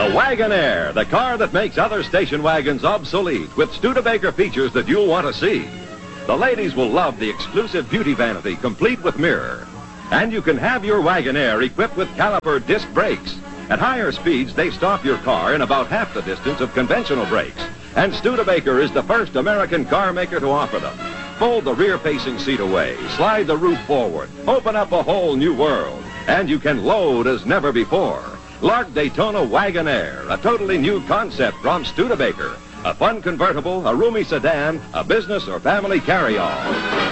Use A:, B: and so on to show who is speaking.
A: The Wagonaire, the car that makes other station wagons obsolete, with Studebaker features that you'll want to see. The ladies will love the exclusive beauty vanity, complete with mirror. And you can have your Wagonaire equipped with caliper disc brakes. At higher speeds, they stop your car in about half the distance of conventional brakes. And Studebaker is the first American car maker to offer them. Fold the rear-facing seat away, slide the roof forward, open up a whole new world, and you can load as never before. Lark Daytona Wagonaire, a totally new concept from Studebaker. A fun convertible, a roomy sedan, a business or family carry-all.